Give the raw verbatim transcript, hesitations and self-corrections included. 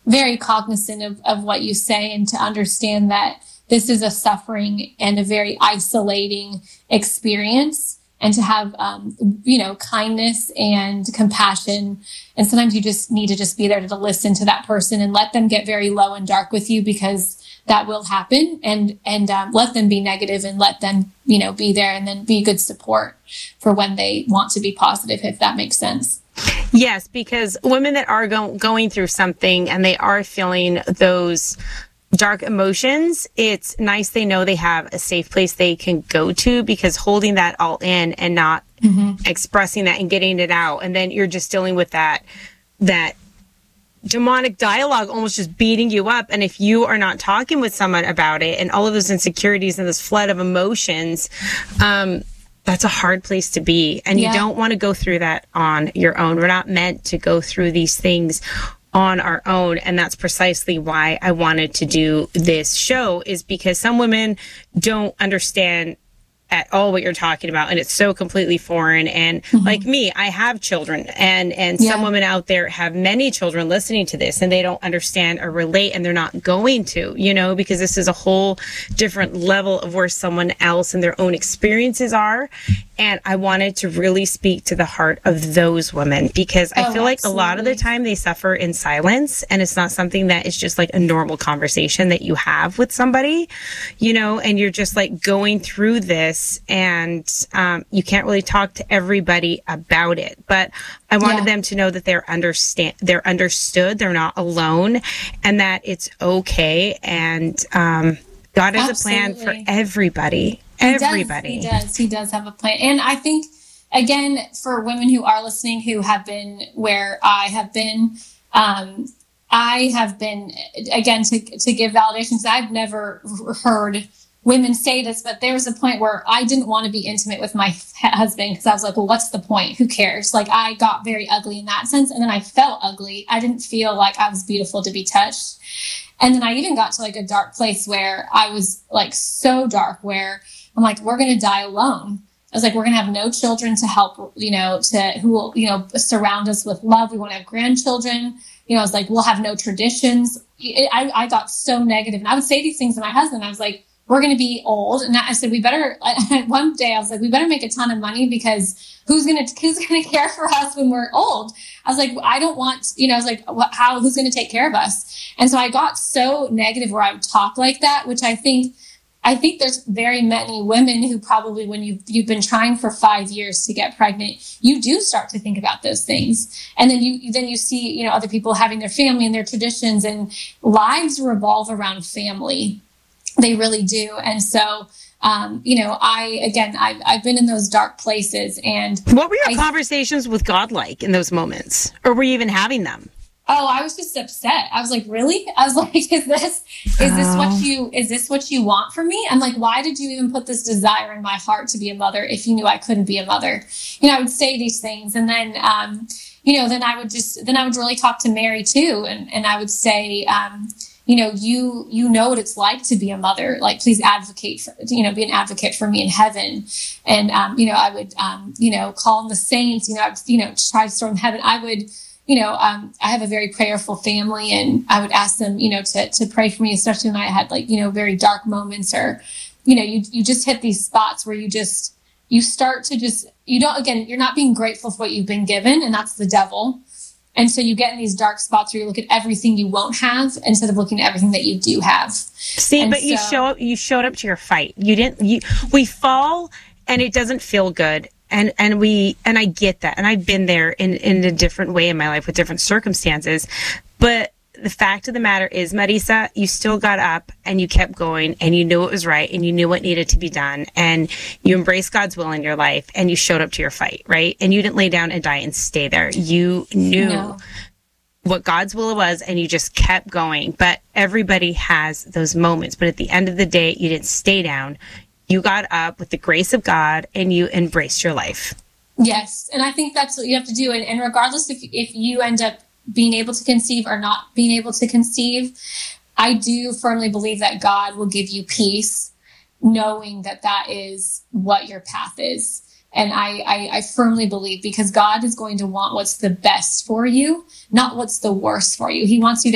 very cognizant of, of what you say, and to understand that this is a suffering and a very isolating experience, and to have, um, you know, kindness and compassion. And sometimes you just need to just be there to listen to that person and let them get very low and dark with you, because that will happen, and, and, um, let them be negative, and let them, you know, be there, and then be good support for when they want to be positive, if that makes sense. Yes, because women that are go- going through something and they are feeling those dark emotions, it's nice they know they have a safe place they can go to, because holding that all in and not mm-hmm. expressing that and getting it out, and then you're just dealing with that, that demonic dialogue almost just beating you up. And if you are not talking with someone about it, and all of those insecurities and this flood of emotions, um, that's a hard place to be. And yeah. you don't want to go through that on your own. We're not meant to go through these things on our own. And that's precisely why I wanted to do this show, is because some women don't understand at all what you're talking about, and it's so completely foreign. And mm-hmm. like me, I have children, and and yeah. some women out there have many children listening to this, and they don't understand or relate, and they're not going to, you know, because this is a whole different level of where someone else and their own experiences are. And I wanted to really speak to the heart of those women, because I oh, feel like absolutely. a lot of the time they suffer in silence, and it's not something that is just like a normal conversation that you have with somebody, you know, and you're just like going through this, and um, you can't really talk to everybody about it. But I wanted yeah. them to know that they're understand, they're understood, they're not alone, and that it's okay. And um, God has absolutely. a plan for everybody. He Everybody. Does, he does. He does have a plan. And I think, again, for women who are listening, who have been where I have been, um, I have been, again, to, to give validation, because I've never heard women say this, but there was a point where I didn't want to be intimate with my husband, because I was like, well, what's the point? Who cares? Like, I got very ugly in that sense. And then I felt ugly. I didn't feel like I was beautiful to be touched. And then I even got to like a dark place where I was like so dark, where I'm like, we're going to die alone. I was like, we're going to have no children to help, you know, to who will, you know, surround us with love. We want to have grandchildren. You know, I was like, we'll have no traditions. I, I got so negative, and I would say these things to my husband. I was like, we're going to be old. And I said, we better, one day I was like, we better make a ton of money, because who's going to, who's going to care for us when we're old? I was like, I don't want, you know, I was like, what, how, who's going to take care of us? And so I got so negative where I would talk like that, which I think, I think there's very many women who probably, when you've, you've been trying for five years to get pregnant, you do start to think about those things. And then you, then you see, you know, other people having their family and their traditions, and lives revolve around family. They really do. And so, um, you know, I, again, I've, I've been in those dark places. And what were your I, conversations with God like in those moments? Or were you even having them? Oh, I was just upset. I was like, really? I was like, is this, is this Oh. what you, is this what you want from me? I'm like, why did you even put this desire in my heart to be a mother if you knew I couldn't be a mother? You know, I would say these things. And then, um, you know, then I would just, then I would really talk to Mary too. And, and I would say, um, you know, you, you know what it's like to be a mother. Like, please advocate for, you know, be an advocate for me in heaven. And, um, you know, I would, um, you know, call on the saints, you know, I would, you know, try to storm heaven. I would, you know, um, I have a very prayerful family, and I would ask them, you know, to, to pray for me, especially when I had like, you know, very dark moments, or, you know, you, you just hit these spots where you just, you start to just, you don't, again, you're not being grateful for what you've been given, and that's the devil. And so you get in these dark spots where you look at everything you won't have instead of looking at everything that you do have. See, and but so, you show up, you showed up to your fight. You didn't, you, we fall and it doesn't feel good. And, and we, and I get that. And I've been there in, in a different way in my life with different circumstances. But the fact of the matter is, Marisa, you still got up and you kept going, and you knew it was right, and you knew what needed to be done, and you embraced God's will in your life, and you showed up to your fight, right? And you didn't lay down and die and stay there. You knew no. what God's will was, and you just kept going. But everybody has those moments. But at the end of the day, you didn't stay down. You got up with the grace of God, and you embraced your life. Yes. And I think that's what you have to do. And, and regardless if if you end up being able to conceive or not being able to conceive, I do firmly believe that God will give you peace, knowing that that is what your path is. And I, I, I firmly believe, because God is going to want what's the best for you, not what's the worst for you. He wants you to